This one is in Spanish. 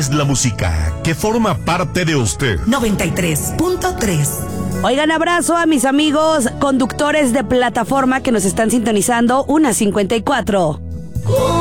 es la música que forma parte de usted. 93.3. Oigan, abrazo a mis amigos conductores de plataforma que nos están sintonizando, 1:54.